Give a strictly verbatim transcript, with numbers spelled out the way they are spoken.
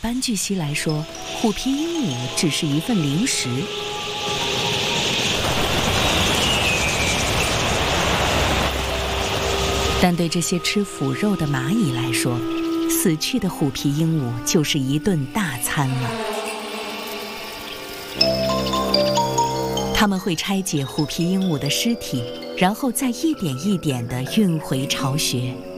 斑巨蜥来说，虎皮鹦鹉只是一份零食。但对这些吃腐肉的蚂蚁来说，死去的虎皮鹦鹉就是一顿大餐了。他们会拆解虎皮鹦鹉的尸体，然后再一点一点地运回巢穴。